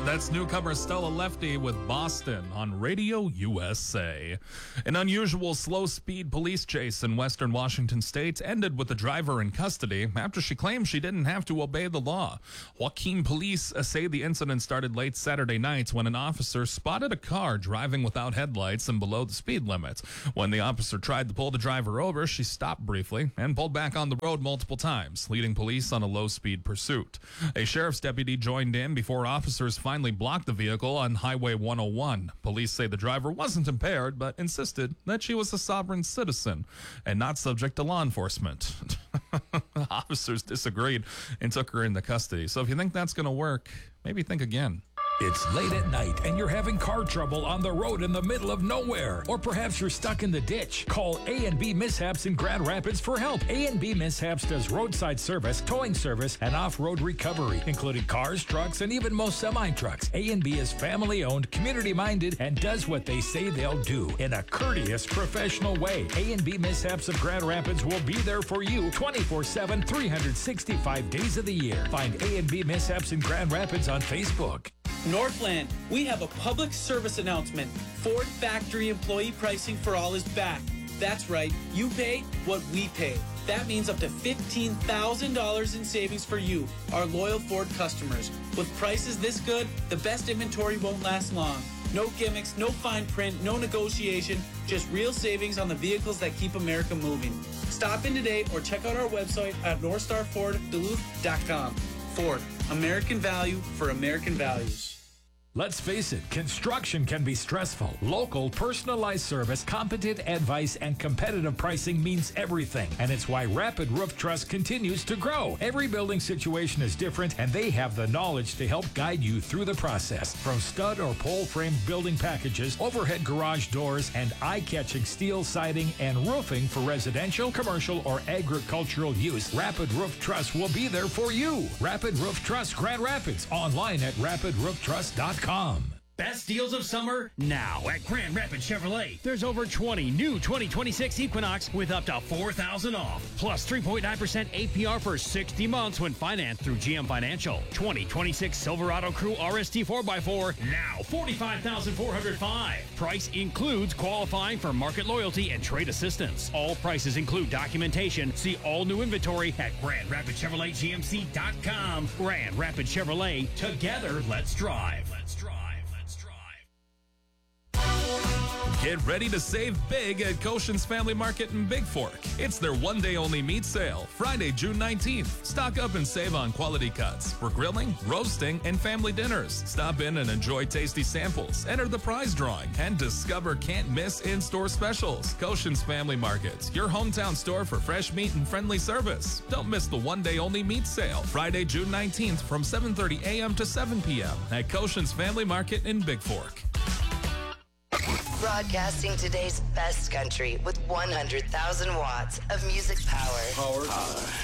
That's newcomer Stella Lefty with Boston on Radio USA. An unusual slow-speed police chase in western Washington state ended with the driver in custody after she claimed she didn't have to obey the law. Joaquin police say the incident started late Saturday night when an officer spotted a car driving without headlights and below the speed limit. When the officer tried to pull the driver over, she stopped briefly and pulled back on the road multiple times, leading police on a low-speed pursuit. A sheriff's deputy joined in before officers finally blocked the vehicle on Highway 101. Police say the driver wasn't impaired, but insisted that she was a sovereign citizen and not subject to law enforcement. Officers disagreed and took her into custody. So if you think that's going to work, maybe think again. It's late at night and you're having car trouble on the road in the middle of nowhere. Or perhaps you're stuck in the ditch. Call A&B Mishaps in Grand Rapids for help. A&B Mishaps does roadside service, towing service, and off-road recovery, including cars, trucks, and even most semi-trucks. A&B is family-owned, community-minded, and does what they say they'll do in a courteous, professional way. A&B Mishaps of Grand Rapids will be there for you 24/7, 365 days of the year. Find A&B Mishaps in Grand Rapids on Facebook. Northland, we have a public service announcement. Ford factory employee pricing for all is back. That's right, you pay what we pay. That means up to $15,000 in savings for you, our loyal Ford customers. With prices this good, the best inventory won't last long. No gimmicks, no fine print, no negotiation, just real savings on the vehicles that keep America moving. Stop in today or check out our website at northstarfordduluth.com. Ford, American value for American values. Let's face it, construction can be stressful. Local, personalized service, competent advice, and competitive pricing means everything. And it's why Rapid Roof Trust continues to grow. Every building situation is different, and they have the knowledge to help guide you through the process. From stud or pole frame building packages, overhead garage doors, and eye-catching steel siding and roofing for residential, commercial, or agricultural use, Rapid Roof Trust will be there for you. Rapid Roof Trust Grand Rapids, online at rapidrooftrust.com. Best deals of summer now at Grand Rapids Chevrolet. There's over 20 new 2026 Equinox with up to $4,000 off. Plus 3.9% APR for 60 months when financed through GM Financial. 2026 Silverado Crew RST 4x4 now $45,405. Price includes qualifying for market loyalty and trade assistance. All prices include documentation. See all new inventory at GrandRapidsChevroletGMC.com. Grand Rapids Chevrolet. Together, let's drive. Let's drive. Get ready to save big at Koshin's Family Market in Big Fork. It's their one-day-only meat sale, Friday, June 19th. Stock up and save on quality cuts for grilling, roasting, and family dinners. Stop in and enjoy tasty samples, enter the prize drawing, and discover can't-miss in-store specials. Koshin's Family Market, your hometown store for fresh meat and friendly service. Don't miss the one-day-only meat sale, Friday, June 19th from 7:30 a.m. to 7 p.m. at Koshin's Family Market in Big Fork. Broadcasting today's best country with 100,000 watts of music power.